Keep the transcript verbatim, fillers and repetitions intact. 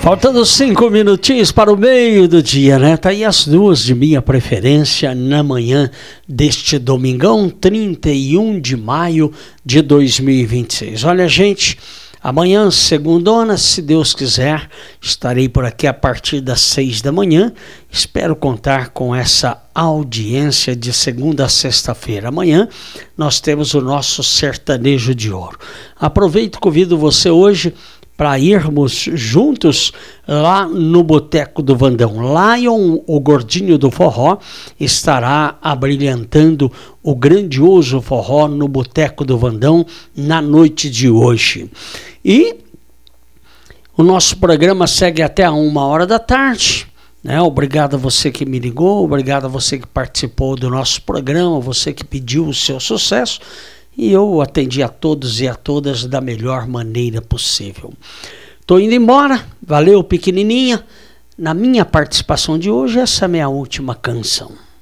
Faltando cinco minutinhos para o meio do dia, né? Tá aí as duas de minha preferência na manhã deste domingão, trinta e um de maio de dois mil e vinte e seis. Olha, gente, amanhã, segundona, se Deus quiser, estarei por aqui a partir das seis da manhã. Espero contar com essa audiência de segunda a sexta-feira. Amanhã nós temos o nosso Sertanejo de Ouro. Aproveito e convido você hoje para irmos juntos lá no Boteco do Vandão. Lion, o gordinho do forró, estará abrilhantando o grandioso forró no Boteco do Vandão na noite de hoje. E o nosso programa segue até a uma hora da tarde. Né? Obrigado a você que me ligou, obrigado a você que participou do nosso programa, você que pediu o seu sucesso. E eu atendi a todos e a todas da melhor maneira possível. Estou indo embora, valeu pequenininha. Na minha participação de hoje, essa é a minha última canção.